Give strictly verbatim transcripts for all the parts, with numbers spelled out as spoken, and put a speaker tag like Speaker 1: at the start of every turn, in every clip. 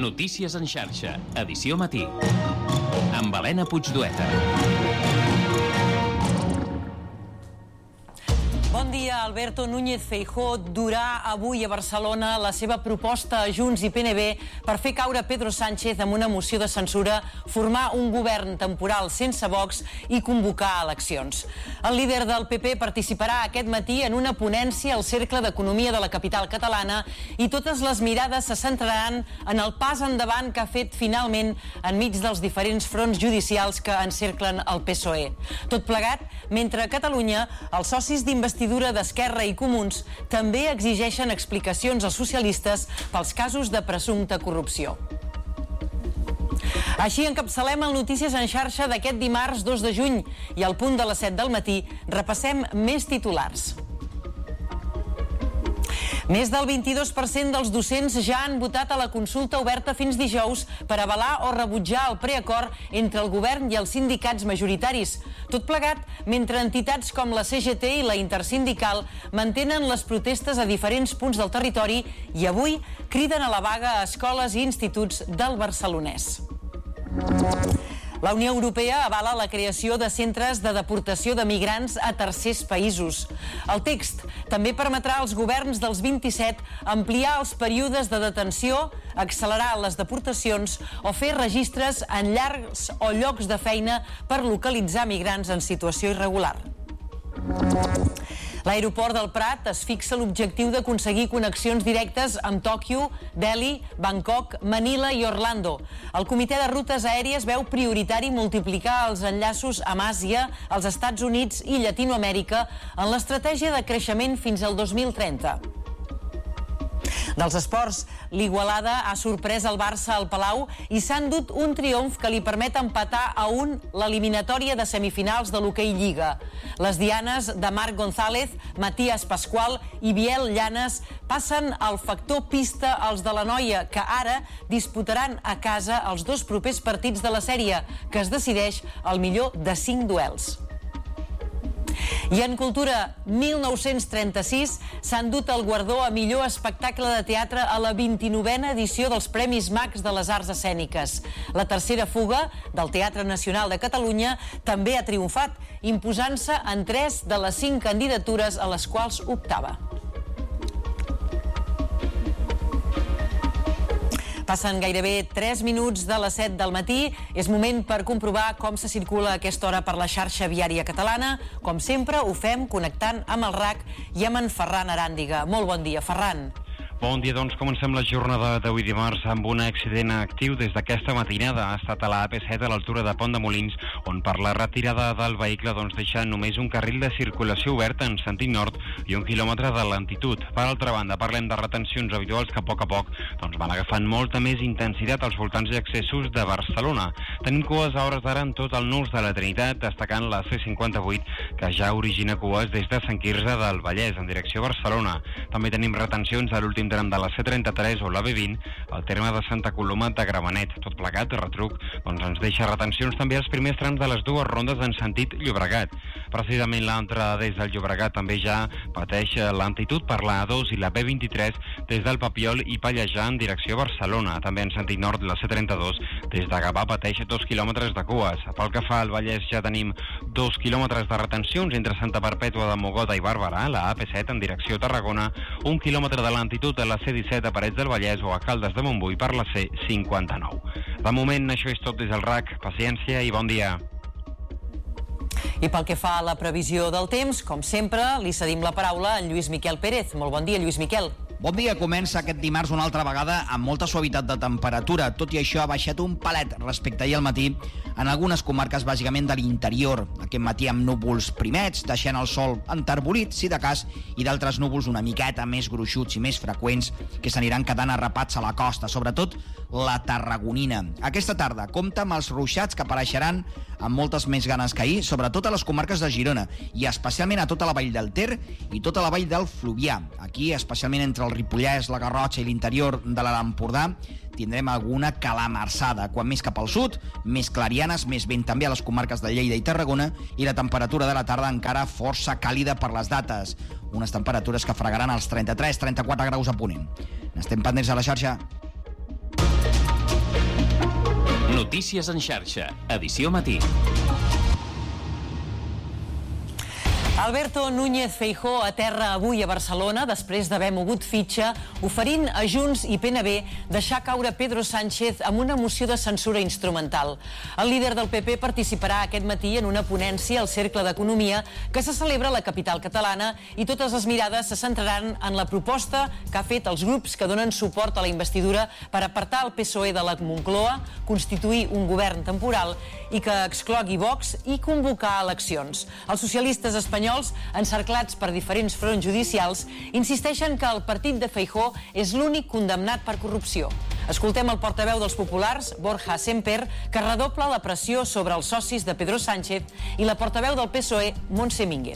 Speaker 1: Notícies en xarxa, edició matí. Amb Helena Puigdueta.
Speaker 2: Bon dia. Alberto Núñez Feijóo durà avui a Barcelona la seva proposta a Junts i P N B per fer caure Pedro Sánchez amb una moció de censura, formar un govern temporal sense Vox i convocar eleccions. El líder del P P participarà aquest matí en una ponència al Cercle d'Economia de la capital catalana i totes les mirades se centraran en el pas endavant que ha fet finalment enmig dels diferents fronts judicials que encerclen el P S O E. Tot plegat, mentre a Catalunya els socis d'investidura d'Esquerra i Comuns també exigeixen explicacions als socialistes pels casos de presumpta corrupció. Així encapçalem el Notícies en xarxa d'aquest dimarts dos de juny i al punt de les set del matí repassem més titulars. Més del vint-i-dos per cent dels docents ja han votat a la consulta oberta fins dijous per avalar o rebutjar el preacord entre el govern i els sindicats majoritaris. Tot plegat, mentre entitats com la C G T i la Intersindical mantenen les protestes a diferents punts del territori i avui criden a la vaga a escoles i instituts del Barcelonès. La Unió Europea avala la creació de centres de deportació de migrants a tercers països. El text també permetrà als governs dels vint-i-set ampliar els períodes de detenció, accelerar les deportacions o fer registres en llars o llocs de feina per localitzar migrants en situació irregular. L'aeroport del Prat es fixa l'objectiu d'aconseguir connexions directes amb Tòquio, Delhi, Bangkok, Manila i Orlando. El Comitè de Rutes Aèries veu prioritari multiplicar els enllaços amb Àsia, els Estats Units i Llatinoamèrica en l'estratègia de creixement fins al dos mil trenta. Dels esports, l'Igualada ha sorprès el Barça al Palau i s'ha endut un triomf que li permet empatar a un l'eliminatòria de semifinals de l'Hoquei Lliga. Les dianes de Marc González, Matías Pascual i Biel Llanes passen al factor pista als de la Noia, que ara disputaran a casa els dos propers partits de la sèrie, que es decideix al millor de cinc duels. I en cultura, mil nou-cents trenta-sis s'ha endut el guardó a millor espectacle de teatre a la vint-i-novena edició dels Premis Max de les Arts Escèniques. La tercera fuga, del Teatre Nacional de Catalunya, també ha triomfat, imposant-se en tres de les cinc candidatures a les quals optava. Passen gairebé tres minuts de les set del matí. És moment per comprovar com se circula a aquesta hora per la xarxa viària catalana. Com sempre, ho fem connectant amb el R A C i amb en Ferran Aràndiga. Molt bon dia, Ferran.
Speaker 3: Bon dia, doncs comencem la jornada d'avui dimarts amb un accident actiu des d'aquesta matinada. Ha estat a la A P set a l'altura de Pont de Molins, on per la retirada del vehicle doncs, deixa només un carril de circulació obert en sentit nord i un quilòmetre de lentitud. Per altra banda, parlem de retencions habituals que a poc a poc doncs, van agafant molta més intensitat als voltants i accessos de Barcelona. Tenim cues a hores d'ara en tot el nus de la Trinitat, destacant la C cinquanta-vuit, que ja origina cues des de Sant Quirze del Vallès en direcció a Barcelona. També tenim retencions a l'últim tram de la C trenta-tres o la B vint al terme de Santa Coloma de Gramenet. Tot plegat, retruc, doncs ens deixa retencions també als primers trams de les dues rondes en sentit Llobregat. Precisament l'entrada des del Llobregat també ja pateix lentitud per la A dos i la B vint-i-tres des del Papiol i Pallejà en direcció a Barcelona. També en sentit nord la C trenta-dos des de Gavà pateix dos quilòmetres de cues. Pel que fa al Vallès ja tenim dos quilòmetres de retencions entre Santa Perpètua de Mogoda i Barberà, la A P set en direcció a Tarragona, un quilòmetre de lentitud a la C disset a Parets del Vallès o a Caldes de Montbui per la C cinquanta-nou. De moment, això és tot des del R A C. Paciència i bon dia.
Speaker 2: I pel que fa a la previsió del temps, com sempre, li cedim la paraula a en Lluís Miquel Pérez. Molt bon dia, Lluís Miquel.
Speaker 4: Bon dia, comença aquest dimarts una altra vegada amb molta suavitat de temperatura. Tot i això, ha baixat un palet respecte ahir al matí en algunes comarques bàsicament de l'interior. Aquest matí amb núvols primets, deixant el sol enterbolit, si de cas, i d'altres núvols una miqueta més gruixuts i més freqüents que s'aniran quedant arrapats a la costa, sobretot la tarragonina. Aquesta tarda compta amb els ruixats que apareixeran amb moltes més ganes que ahir, sobretot a les comarques de Girona i especialment a tota la vall del Ter i tota la vall del Fluvià. Aquí, especialment entre el Ripollès, la Garrotxa i l'interior de l'Alt Empordà, tindrem alguna calamarsada. Quan més cap al sud, més clarianes, més vent també a les comarques de Lleida i Tarragona, i la temperatura de la tarda encara força càlida per les dates. Unes temperatures que fregaran els trenta-tres trenta-quatre graus a Ponent. N'estem pendents a la xarxa.
Speaker 1: Notícies en xarxa, edició matí.
Speaker 2: Alberto Núñez Feijóo aterra avui a Barcelona després d'haver mogut fitxa, oferint a Junts i P N B deixar caure Pedro Sánchez amb una moció de censura instrumental. El líder del P P participarà aquest matí en una ponència al Cercle d'Economia que se celebra a la capital catalana i totes les mirades se centraran en la proposta que ha fet els grups que donen suport a la investidura per apartar el P S O E de la Moncloa, constituir un govern temporal i que exclogui Vox i convocar eleccions. Els socialistes espanyols, encerclats per diferents fronts judicials, insisteixen que el partit de Feijóo és l'únic condemnat per corrupció. Escoltem el portaveu dels populars, Borja Semper, que redobla la pressió sobre els socis de Pedro Sánchez, i la portaveu del P S O E, Montse Mínguez.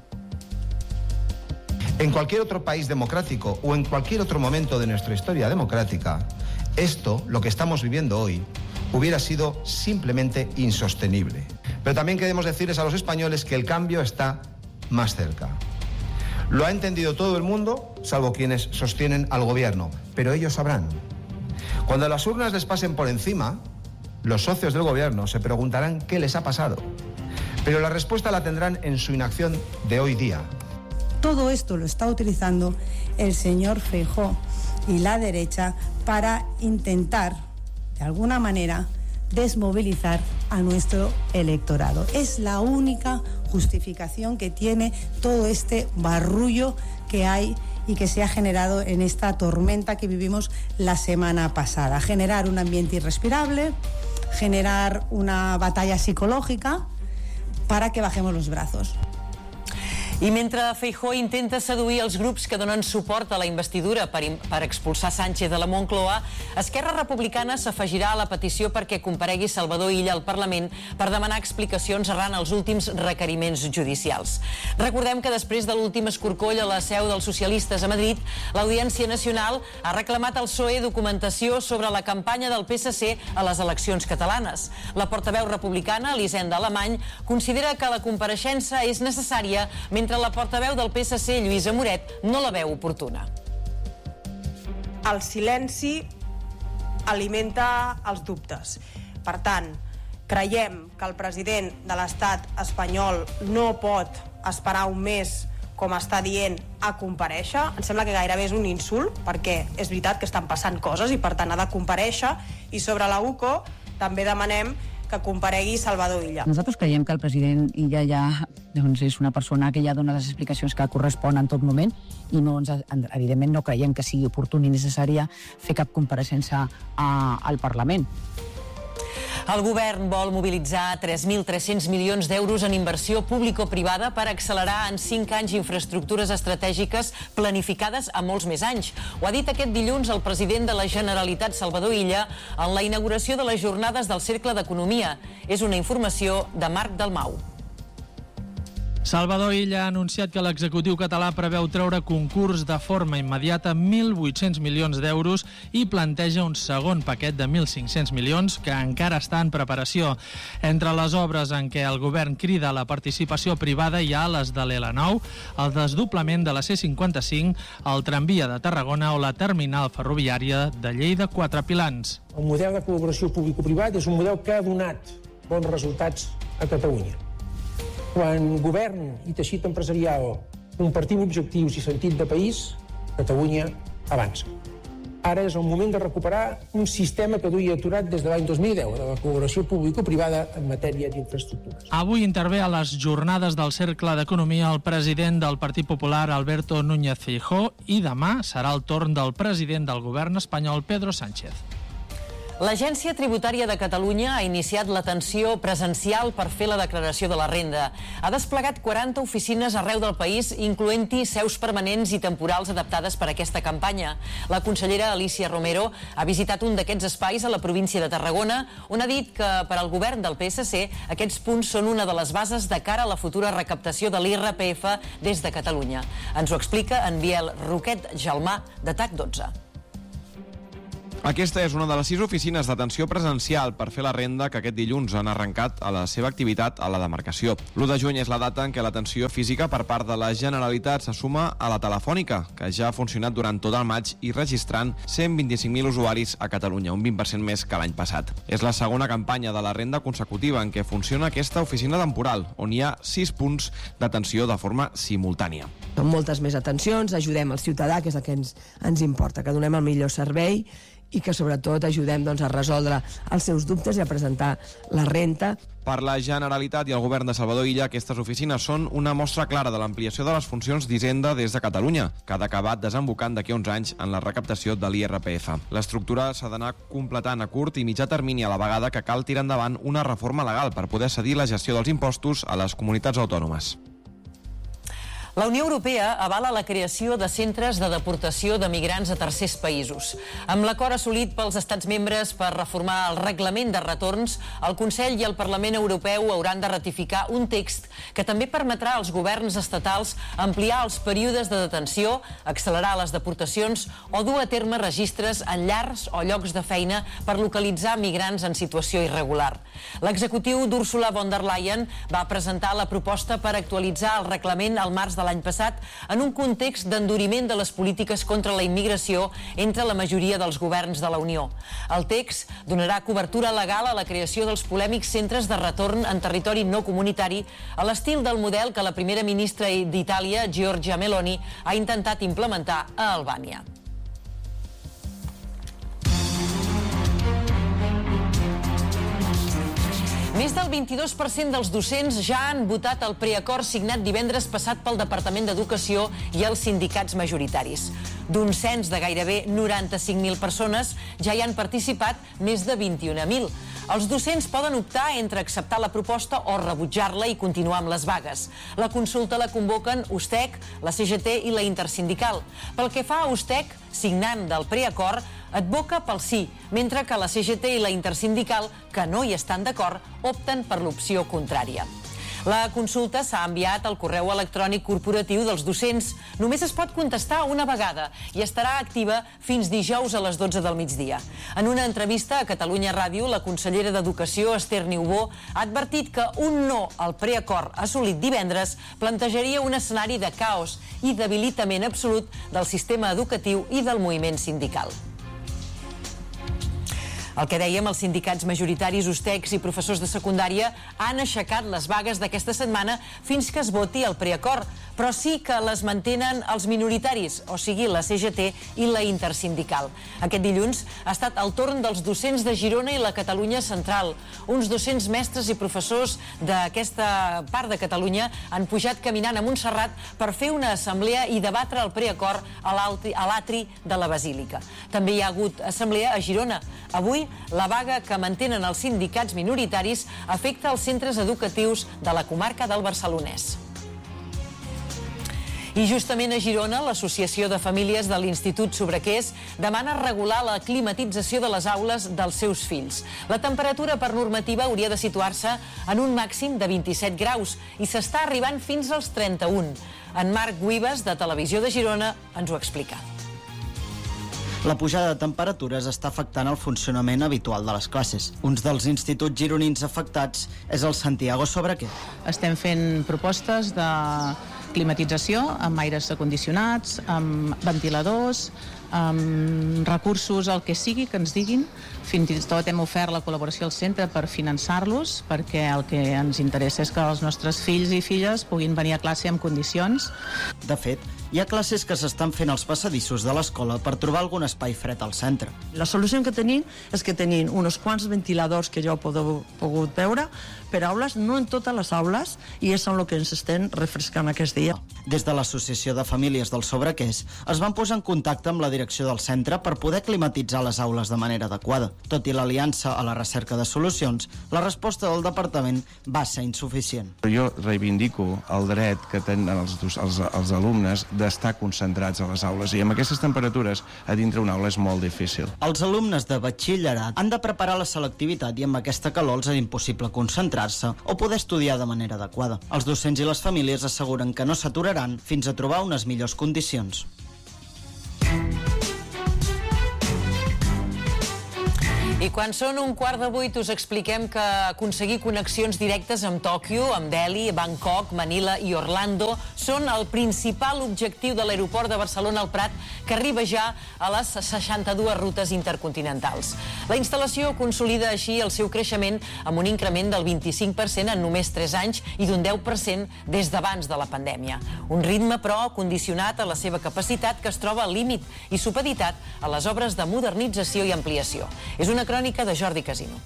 Speaker 5: En cualquier otro país democrático o en cualquier otro momento de nuestra historia democrática, esto, lo que estamos viviendo hoy, hubiera sido simplemente insostenible. Pero también queremos decirles a los españoles que el cambio está más cerca. Lo ha entendido todo el mundo, salvo quienes sostienen al gobierno, pero ellos sabrán. Cuando las urnas les pasen por encima, los socios del gobierno se preguntarán qué les ha pasado. Pero la respuesta la tendrán en su inacción de hoy día.
Speaker 6: Todo esto lo está utilizando el señor Feijóo y la derecha para intentar, de alguna manera, desmovilizar a nuestro electorado. Es la única justificación que tiene todo este barullo que hay y que se ha generado en esta tormenta que vivimos la semana pasada. Generar un ambiente irrespirable, generar una batalla psicológica para que bajemos los brazos.
Speaker 2: I mentre Feijóo intenta seduir els grups que donen suport a la investidura per, per expulsar Sánchez de la Moncloa, Esquerra Republicana s'afegirà a la petició perquè comparegui Salvador Illa al Parlament per demanar explicacions arran els últims requeriments judicials. Recordem que després de l'últim escorcoll a la seu dels socialistes a Madrid, l'Audiència Nacional ha reclamat al P S O E documentació sobre la campanya del P S C a les eleccions catalanes. La portaveu republicana, Elisenda Alemany, considera que la compareixença és necessària, mentre mentre la portaveu del P S C, Lluïsa Moret, no la veu oportuna.
Speaker 7: El silenci alimenta els dubtes. Per tant, creiem que el president de l'estat espanyol no pot esperar un mes, com està dient, a comparèixer. Em sembla que gairebé és un insult, perquè és veritat que estan passant coses i per tant ha de comparèixer. I sobre la U C O també demanem que comparegui Salvador Illa.
Speaker 8: Nosaltres creiem que el president Illa ja doncs, és una persona que ja dona les explicacions que corresponen en tot moment i no ens, evidentment no creiem que sigui oportú ni necessària fer cap compareixença a, al Parlament.
Speaker 2: El govern vol mobilitzar tres mil tres-cents milions d'euros en inversió público-privada per accelerar en cinc anys infraestructures estratègiques planificades a molts més anys. Ho ha dit aquest dilluns el president de la Generalitat, Salvador Illa, en la inauguració de les jornades del Cercle d'Economia. És una informació de Marc Dalmau.
Speaker 9: Salvador Illa ha anunciat que l'executiu català preveu treure concurs de forma immediata mil vuit-cents milions d'euros i planteja un segon paquet de mil cinc-cents milions que encara està en preparació. Entre les obres en què el govern crida la participació privada hi ha les de l'L nou, el desdoblament de la C cinquanta-cinc, el tramvia de Tarragona o la terminal ferroviària de Lleida Quatre Pilans.
Speaker 10: El model de col·laboració público-privat és un model que ha donat bons resultats a Catalunya. Quan govern i teixit empresarial compartim objectius i sentit de país, Catalunya avança. Ara és el moment de recuperar un sistema que duia aturat des de l'any dos mil deu, de la col·laboració público-privada en matèria d'infraestructures.
Speaker 9: Avui intervé a les jornades del Cercle d'Economia el president del Partit Popular, Alberto Núñez Feijóo, i demà serà el torn del president del govern espanyol, Pedro Sánchez.
Speaker 2: L'Agència Tributària de Catalunya ha iniciat l'atenció presencial per fer la declaració de la renda. Ha desplegat quaranta oficines arreu del país, incloent-hi seus permanents i temporals adaptades per a aquesta campanya. La consellera Alicia Romero ha visitat un d'aquests espais a la província de Tarragona, on ha dit que per al govern del P S C aquests punts són una de les bases de cara a la futura recaptació de l'I R P F des de Catalunya. Ens ho explica en Biel Roquet Gelmà, de TAC dotze.
Speaker 11: Aquesta és una de les sis oficines d'atenció presencial per fer la renda que aquest dilluns han arrencat a la seva activitat a la demarcació. l'u de juny és la data en què l'atenció física per part de la Generalitat se suma a la telefònica, que ja ha funcionat durant tot el maig i registrant cent vint-i-cinc mil usuaris a Catalunya, un vint per cent més que l'any passat. És la segona campanya de la renda consecutiva en què funciona aquesta oficina temporal, on hi ha sis punts d'atenció de forma simultània.
Speaker 12: Són moltes més atencions, ajudem el ciutadà, que és el que ens, ens importa, que donem el millor servei i que sobretot ajudem doncs, a resoldre els seus dubtes i a presentar la renta.
Speaker 11: Per la Generalitat i el govern de Salvador Illa, aquestes oficines són una mostra clara de l'ampliació de les funcions d'Hisenda des de Catalunya, que ha acabat desembocant d'aquí a uns anys en la recaptació de l'I R P F. L'estructura s'ha d'anar completant a curt i mitjà termini a la vegada que cal tirar endavant una reforma legal per poder cedir la gestió dels impostos a les comunitats autònomes.
Speaker 2: La Unió Europea avala la creació de centres de deportació de migrants a tercers països. Amb l'acord assolit pels estats membres per reformar el reglament de retorns, el Consell i el Parlament Europeu hauran de ratificar un text que també permetrà als governs estatals ampliar els períodes de detenció, accelerar les deportacions o dur a terme registres en llars o llocs de feina per localitzar migrants en situació irregular. L'executiu d'Ursula von der Leyen va presentar la proposta per actualitzar el reglament al març de l'any passat en un context d'enduriment de les polítiques contra la immigració entre la majoria dels governs de la Unió. El text donarà cobertura legal a la creació dels polèmics centres de retorn en territori no comunitari a l'estil del model que la primera ministra d'Itàlia, Giorgia Meloni, ha intentat implementar a Albània. Més del vint-i-dos per cent dels docents ja han votat el preacord signat divendres passat pel Departament d'Educació i els sindicats majoritaris. D'un cens de gairebé noranta-cinc mil persones ja hi han participat més de vint-i-un mil. Els docents poden optar entre acceptar la proposta o rebutjar-la i continuar amb les vagues. La consulta la convoquen USTEC, la C G T i la Intersindical. Pel que fa a USTEC, signant del preacord, advoca pel sí, mentre que la C G T i la Intersindical, que no hi estan d'acord, opten per l'opció contrària. La consulta s'ha enviat al correu electrònic corporatiu dels docents. Només es pot contestar una vegada i estarà activa fins dijous a les dotze del migdia. En una entrevista a Catalunya Ràdio, la consellera d'Educació, Esther Niubó, ha advertit que un no al preacord assolit divendres plantejaria un escenari de caos i debilitament absolut del sistema educatiu i del moviment sindical. El que dèiem, els sindicats majoritaris, USTECs i professors de secundària han aixecat les vagues d'aquesta setmana fins que es voti el preacord, però sí que les mantenen els minoritaris, o sigui, la C G T i la Intersindical. Aquest dilluns ha estat el torn dels docents de Girona i la Catalunya Central. Uns dos-cents mestres i professors d'aquesta part de Catalunya han pujat caminant a Montserrat per fer una assemblea i debatre el preacord a l'atri de la Basílica. També hi ha hagut assemblea a Girona. Avui, la vaga que mantenen els sindicats minoritaris afecta els centres educatius de la comarca del Barcelonès. I justament a Girona, l'Associació de Famílies de l'Institut Sobrequés demana regular la climatització de les aules dels seus fills. La temperatura per normativa hauria de situar-se en un màxim de vint-i-set graus i s'està arribant fins als trenta-un. En Marc Guibes, de Televisió de Girona, ens ho explica.
Speaker 13: La pujada de temperatures està afectant el funcionament habitual de les classes. Un dels instituts gironins afectats és el Santiago Sobrequer.
Speaker 14: Estem fent propostes de climatització amb aires acondicionats, amb ventiladors, amb recursos, el que sigui que ens diguin. Fins i tot hem ofert la col·laboració al centre per finançar-los, perquè el que ens interessa és que els nostres fills i filles puguin venir a classe en condicions.
Speaker 13: De fet, hi ha classes que s'estan fent als passadissos de l'escola per trobar algun espai fred al centre.
Speaker 15: La solució que tenim és que tenim uns quants ventiladors que ja heu podeu, pogut veure per aules, no en totes les aules, i és en el que ens estem refrescant aquest dia.
Speaker 13: Des de l'Associació de Famílies del Sobrequés es van posar en contacte amb la direcció del centre per poder climatitzar les aules de manera adequada. Tot i l'aliança a la recerca de solucions, la resposta del departament va ser insuficient.
Speaker 16: Jo reivindico el dret que tenen els, els, els alumnes d'estar concentrats a les aules, i amb aquestes temperatures a dintre una aula és molt difícil.
Speaker 13: Els alumnes de batxillerat han de preparar la selectivitat i amb aquesta calor els és impossible concentrar-se o poder estudiar de manera adequada. Els docents i les famílies asseguren que no s'aturaran fins a trobar unes millors condicions.
Speaker 2: I quan són un quart de vuit us expliquem que aconseguir connexions directes amb Tòquio, amb Delhi, Bangkok, Manila i Orlando són el principal objectiu de l'aeroport de Barcelona al Prat, que arriba ja a les seixanta-dues rutes intercontinentals. La instal·lació consolida així el seu creixement amb un increment del vint-i-cinc per cent en només tres anys i d'un deu per cent des d'abans de la pandèmia. Un ritme, però, condicionat a la seva capacitat, que es troba al límit i supeditat a les obres de modernització i ampliació. És una crònica de Jordi Casino.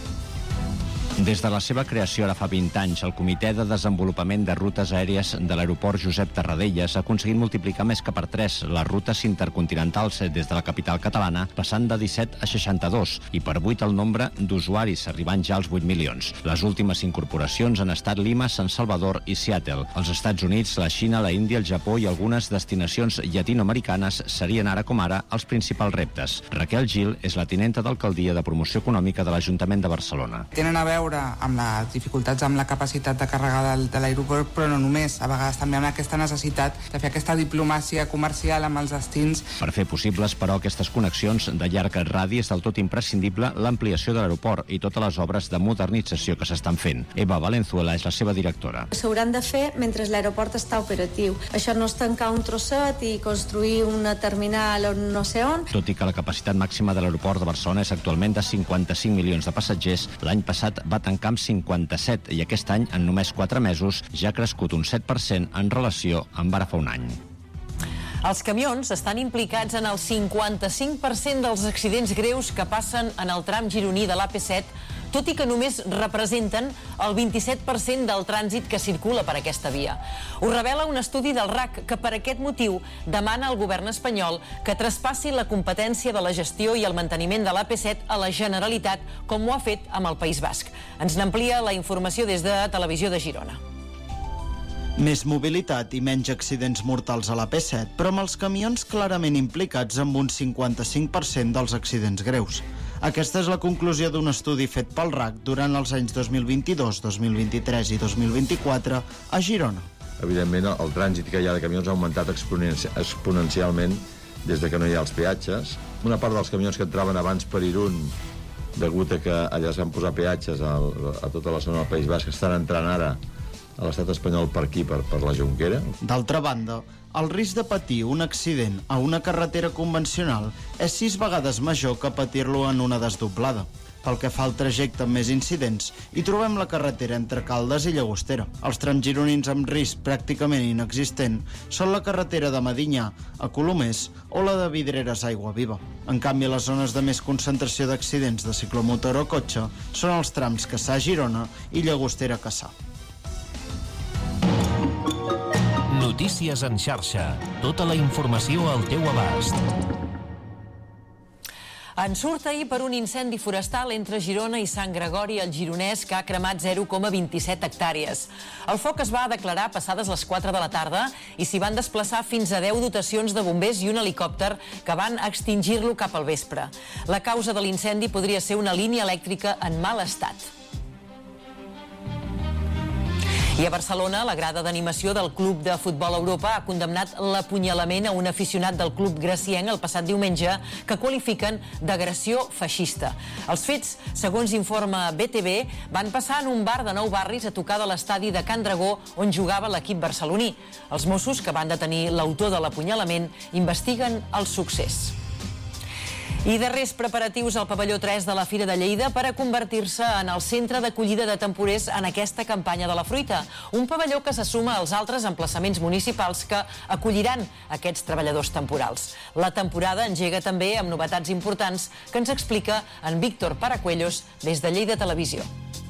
Speaker 17: Des de la seva creació ara fa vint anys, el Comitè de Desenvolupament de Rutes Aèries de l'Aeroport Josep Tarradellas ha aconseguit multiplicar més que per tres les rutes intercontinentals des de la capital catalana, passant de disset a seixanta-dos, i per vuit el nombre d'usuaris, arribant ja als vuit milions. Les últimes incorporacions han estat Lima, San Salvador i Seattle. Els Estats Units, la Xina, la Índia, el Japó i algunes destinacions llatinoamericanes serien ara com ara els principals reptes. Raquel Gil és la tinenta d'alcaldia de promoció econòmica de l'Ajuntament de Barcelona.
Speaker 18: Tenen a veure amb les dificultats amb la capacitat de carregar del, de l'aeroport, però no només, a vegades també amb aquesta necessitat de fer aquesta diplomàcia comercial amb els destins.
Speaker 17: Per fer possibles, però, aquestes connexions de llarg radi és del tot imprescindible l'ampliació de l'aeroport i totes les obres de modernització que s'estan fent. Eva Valenzuela és la seva directora.
Speaker 19: S'hauran de fer mentre l'aeroport està operatiu. Això no és tancar un trosset i construir una terminal on no sé on.
Speaker 17: Tot i que la capacitat màxima de l'aeroport de Barcelona és actualment de cinquanta-cinc milions de passatgers, l'any passat va tancar amb cinquanta-set i aquest any, en només quatre mesos, ja ha crescut un set per cent en relació amb ara fa un any.
Speaker 2: Els camions estan implicats en el cinquanta-cinc per cent dels accidents greus que passen en el tram gironí de l'A P set, tot i que només representen el vint-i-set per cent del trànsit que circula per aquesta via. Ho revela un estudi del R A C que per aquest motiu demana al govern espanyol que traspassi la competència de la gestió i el manteniment de l'A P set a la Generalitat, com ho ha fet amb el País Basc. Ens n'amplia la informació des de Televisió de Girona.
Speaker 13: Més mobilitat i menys accidents mortals a l'A P set, però amb els camions clarament implicats amb un cinquanta-cinc per cent dels accidents greus. Aquesta és la conclusió d'un estudi fet pel R A C durant els anys dos mil vint-i-dos, dos mil vint-i-tres i dos mil vint-i-quatre a Girona.
Speaker 20: Evidentment, el trànsit que hi ha de camions ha augmentat exponencialment des de que no hi ha els peatges. Una part dels camions que entraven abans per Irún, degut a que allà s'han posat peatges a, a tota la zona del País Basc, estan entrant ara a l'estat espanyol per aquí, per, per la Jonquera.
Speaker 13: D'altra banda, el risc de patir un accident a una carretera convencional és sis vegades major que patir-lo en una desdoblada. Pel que fa al trajecte amb més incidents, hi trobem la carretera entre Caldes i Llagostera. Els trams gironins amb risc pràcticament inexistent són la carretera de Medinyà a Colomers o la de Vidreres a Aiguaviva. En canvi, les zones de més concentració d'accidents de ciclomotor o cotxe són els trams Cassà-Girona i Llagostera-Cassà.
Speaker 1: Notícies en xarxa. Tota la informació al teu abast.
Speaker 2: En surt ahir per un incendi forestal entre Girona i Sant Gregori al Gironès que ha cremat zero coma vint-i-set hectàrees. El foc es va declarar passades les quatre de la tarda i s'hi van desplaçar fins a deu dotacions de bombers i un helicòpter que van extingir-lo cap al vespre. La causa de l'incendi podria ser una línia elèctrica en mal estat. I a Barcelona, la grada d'animació del Club de Futbol Europa ha condemnat l'apunyalament a un aficionat del club gracienc el passat diumenge que qualifiquen d'agressió feixista. Els fets, segons informa B T V, van passar en un bar de Nou Barris a tocar de l'estadi de Can Dragó on jugava l'equip barceloní. Els Mossos, que van detenir l'autor de l'apunyalament, investiguen el succés. I darrers preparatius al pavelló tres de la Fira de Lleida per a convertir-se en el centre d'acollida de temporers en aquesta campanya de la fruita. Un pavelló que se suma als altres emplaçaments municipals que acolliran aquests treballadors temporals. La temporada engega també amb novetats importants que ens explica en Víctor Paracuellos des de Lleida Televisió.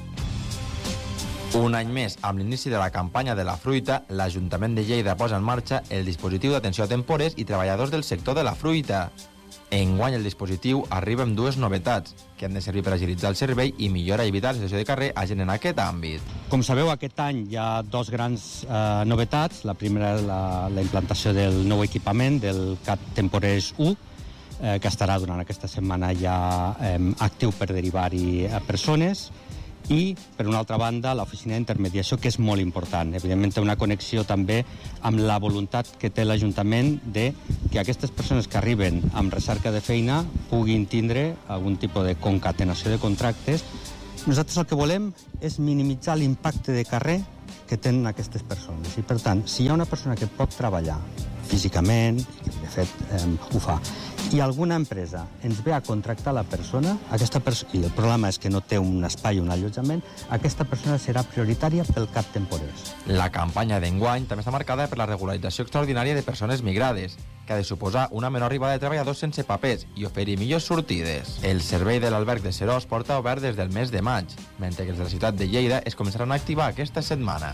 Speaker 21: Un any més, amb l'inici de la campanya de la fruita, l'Ajuntament de Lleida posa en marxa el dispositiu d'atenció a temporers i treballadors del sector de la fruita. Enguany el dispositiu arriba amb dues novetats, que han de servir per agilitzar el servei i millorar i evitar la situació de carrer a gent en aquest àmbit.
Speaker 22: Com sabeu, aquest any hi ha dos grans eh, novetats. La primera és la, la implantació del nou equipament, del C A T Temporers u, eh, que estarà durant aquesta setmana ja eh, actiu per derivar-hi a persones. i, per una altra banda, l'oficina d'intermediació, que és molt important. Evidentment, té una connexió també amb la voluntat que té l'Ajuntament de que aquestes persones que arriben amb recerca de feina puguin tindre algun tipus de concatenació de contractes. Nosaltres el que volem és minimitzar l'impacte de carrer que tenen aquestes persones. I, per tant, si hi ha una persona que pot treballar físicament, i que de fet eh, ho fa, i alguna empresa ens ve a contractar la persona, aquesta perso- i el problema és que no té un espai o un allotjament, aquesta persona serà prioritària pel cap temporers.
Speaker 21: La campanya d'enguany també està marcada per la regularització extraordinària de persones migrades, que ha de suposar una menor arribada de treballadors sense papers i oferir millors sortides. El servei de l'alberg de Serós porta obert des del mes de maig, mentre que els de la ciutat de Lleida es començaran a activar aquesta setmana.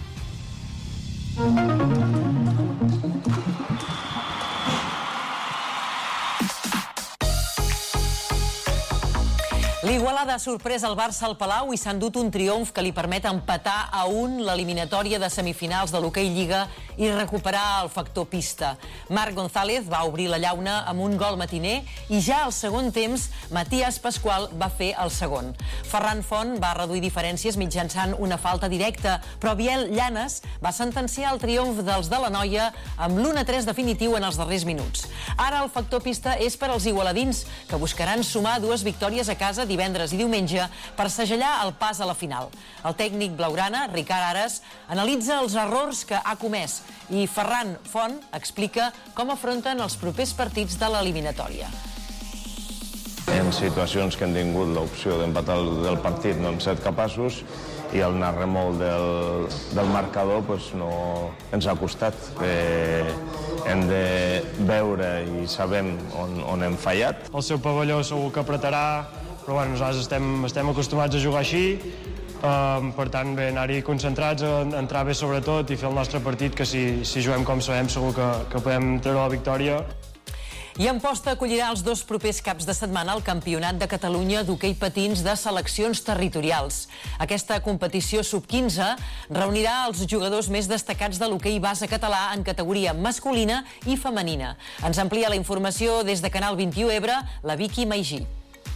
Speaker 2: L'Igualada ha sorprès el Barça al Palau i s'ha endut un triomf que li permet empatar a un l'eliminatòria de semifinals de l'Hoquei Lliga i recuperar el factor pista. Marc González va obrir la llauna amb un gol matiner i ja al segon temps Matías Pascual va fer el segon. Ferran Font va reduir diferències mitjançant una falta directa, però Biel Llanes va sentenciar el triomf dels de la Noia amb l'u a tres definitiu en els darrers minuts. Ara el factor pista és per als igualadins, que buscaran sumar dues victòries a casa divendres i diumenge per segellar el pas a la final. El tècnic blaugrana, Ricard Ares, analitza els errors que ha comès i Ferran Font explica com afronten els propers partits de l'eliminatòria.
Speaker 3: En situacions que han tingut l'opció d'empatar el del partit no hem estat capaços i el anar remol del, del marcador pues, no ens ha costat. Eh, hem de veure i sabem on, on hem fallat.
Speaker 4: El seu pavelló segur que apretarà, però bueno, nosaltres estem, estem acostumats a jugar així, um, per tant, bé, anar-hi concentrats, a entrar bé sobretot i fer el nostre partit, que si, si juguem com sabem segur que, que podem treure la victòria.
Speaker 2: I Amposta acollirà els dos propers caps de setmana el Campionat de Catalunya d'hoquei patins de seleccions territorials. Aquesta competició sub quinze reunirà els jugadors més destacats de l'hoquei base català en categoria masculina i femenina. Ens amplia la informació des de Canal vint-i-u Ebre, la Vicky Maigí.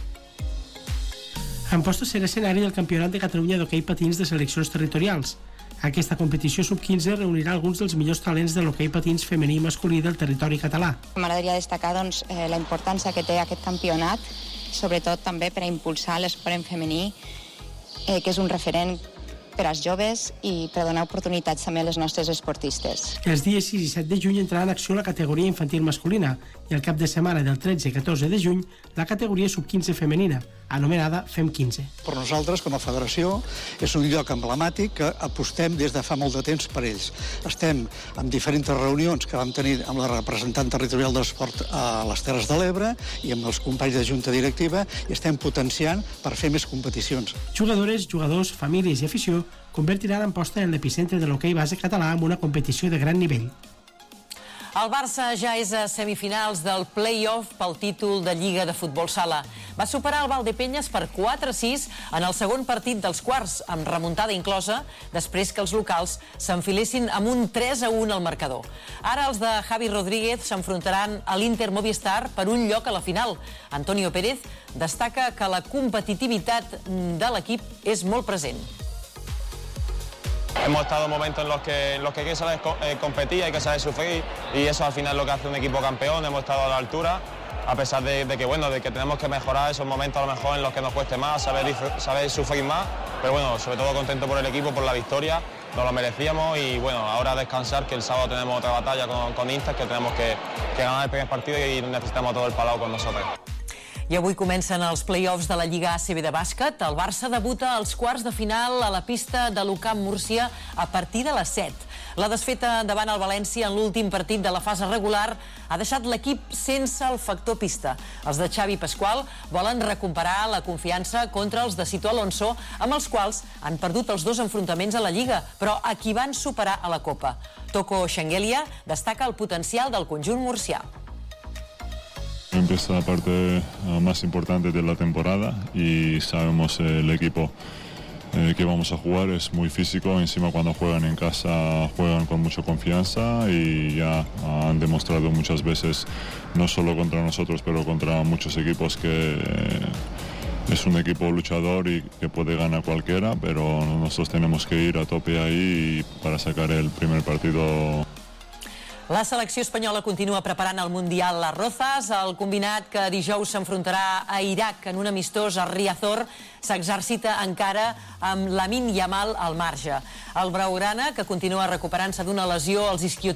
Speaker 23: Amposta serà escenari del Campionat de Catalunya d'hoquei patins de seleccions territorials. Aquesta competició sub quinze reunirà alguns dels millors talents de l'hoquei patins femení i masculí del territori català.
Speaker 24: M'agradaria destacar doncs, eh, la importància que té aquest campionat, sobretot també per a impulsar l'esport en femení, eh, que és un referent per als joves i per donar oportunitats també a les nostres esportistes.
Speaker 23: Els dies sis i set de juny entrarà en acció la categoria infantil masculina i el cap de setmana del tretze i catorze de juny la categoria sub quinze femenina, anomenada Fem quinze.
Speaker 25: Per nosaltres, com a federació, és un lloc emblemàtic que apostem des de fa molt de temps per ells. Estem en diferents reunions que vam tenir amb la representant territorial de l'esport a les Terres de l'Ebre i amb els companys de junta directiva i estem potenciant per fer més competicions.
Speaker 23: Jugadores, jugadors, famílies i afició convertiran Amposta en l'epicentre de l'hoquei base català amb una competició de gran nivell.
Speaker 2: El Barça ja és a semifinals del play-off pel títol de Lliga de Futbol Sala. Va superar el Valdepenyes per quatre a sis en el segon partit dels quarts, amb remuntada inclosa, després que els locals s'enfilessin amb un tres a un al marcador. Ara els de Javi Rodríguez s'enfrontaran a l'Inter Movistar per un lloc a la final. Antonio Pérez destaca que la competitivitat de l'equip és molt present.
Speaker 26: Hemos estado en momentos en los que, en los que hay que saber eh, competir, hay que saber sufrir y eso al final es lo que hace un equipo campeón. Hemos estado a la altura, a pesar de, de que bueno, de que tenemos que mejorar esos momentos a lo mejor en los que nos cueste más, saber, saber sufrir más, pero bueno, sobre todo contento por el equipo, por la victoria, nos lo merecíamos y bueno, ahora descansar, que el sábado tenemos otra batalla con, con Inter, que tenemos que, que ganar el primer partido y necesitamos todo el Palau con nosotros.
Speaker 2: I avui comencen els play-offs de la Lliga A C B de bàsquet. El Barça debuta als quarts de final a la pista de l'U Camp Múrcia a partir de les set. La desfeta davant el València en l'últim partit de la fase regular ha deixat l'equip sense el factor pista. Els de Xavi Pascual volen recuperar la confiança contra els de Sito Alonso, amb els quals han perdut els dos enfrontaments a la Lliga, però a qui van superar a la Copa. Toko Shengelia destaca el potencial del conjunt murcià.
Speaker 27: Empieza la parte uh, más importante de la temporada y sabemos eh, el equipo eh, que vamos a jugar es muy físico, encima cuando juegan en casa juegan con mucha confianza y ya uh, han demostrado muchas veces, no solo contra nosotros, pero contra muchos equipos que, es un equipo luchador y que puede ganar cualquiera, pero nosotros tenemos que ir a tope ahí para sacar el primer partido.
Speaker 2: La selecció espanyola continua preparant el Mundial Las Rozas. El combinat que dijous s'enfrontarà a Iraq en un amistós a Riazor s'exercita encara amb Lamine Yamal al marge. El Blaugrana, que continua recuperant-se d'una lesió als isquiotibials,